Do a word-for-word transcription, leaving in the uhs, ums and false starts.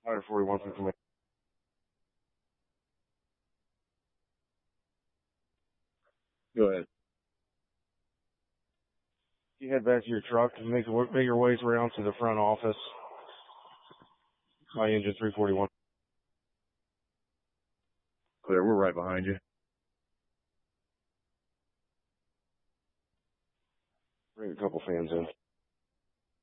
Fire forty-one for command. Go ahead. You head back to your truck and make, make your ways around to the front office. My engine three forty-one. Clear, we're right behind you. Bring a couple fans in.